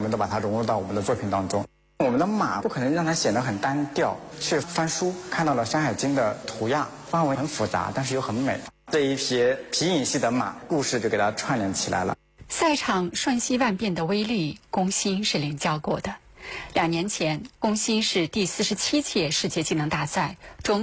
我们都把它融入到我们的作品当中。我们的马不可能让它显得很单调，去翻书看到了《山海经》的图样，范围很复杂，但是又很美。这一匹皮影戏的马，故事就给它串联起来了。 赛场瞬息万变的威力，龚欣是领教过的。2年前，龚欣是第47届世界技能大赛中